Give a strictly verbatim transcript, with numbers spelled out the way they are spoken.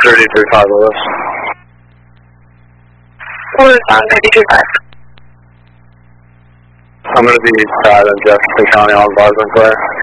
thirty-three five Lewis. What is on ninety-two five? I'm going to be inside in Jefferson County on Boston Claire.